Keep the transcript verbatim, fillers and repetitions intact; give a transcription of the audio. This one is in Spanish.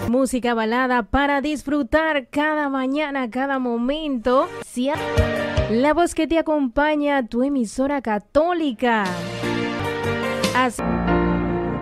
Música balada para disfrutar cada mañana, cada momento. Sí, la voz que te acompaña, tu emisora católica. Así